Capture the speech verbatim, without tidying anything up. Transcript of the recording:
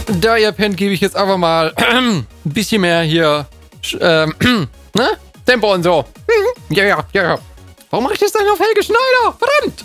da ihr pennt, gebe ich jetzt einfach mal ein bisschen mehr hier ähm, ne? Tempo und so. Ja, ja, ja. Warum mache ich das dann auf Helge Schneider? Verdammt!